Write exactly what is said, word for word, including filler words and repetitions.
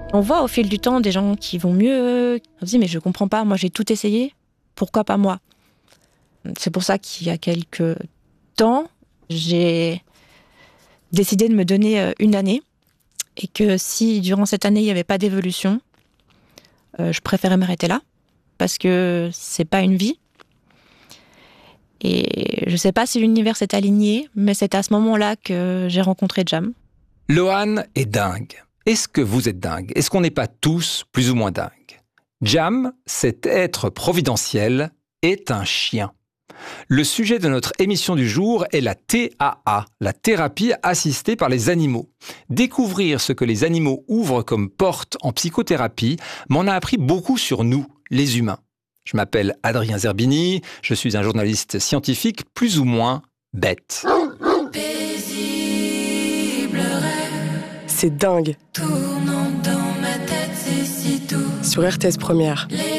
On voit au fil du temps des gens qui vont mieux. On se dit, mais je comprends pas, moi j'ai tout essayé, pourquoi pas moi ? C'est pour ça qu'il y a quelques temps, j'ai décidé de me donner une année et que si durant cette année il n'y avait pas d'évolution, euh, je préférais m'arrêter là parce que c'est pas une vie. Et je sais pas si l'univers s'est aligné, mais c'est à ce moment-là que j'ai rencontré Jam. Loane est dingue. Est-ce que vous êtes dingue ? Est-ce qu'on n'est pas tous plus ou moins dingues ? Jam, cet être providentiel, est un chien. Le sujet de notre émission du jour est la T A A, la thérapie assistée par les animaux. Découvrir ce que les animaux ouvrent comme porte en psychothérapie m'en a appris beaucoup sur nous, les humains. Je m'appelle Adrien Zerbini, je suis un journaliste scientifique plus ou moins bête. Paisible rêve, C'est dingue. tournant dans ma tête, c'est si doux. Sur R T S Première. Les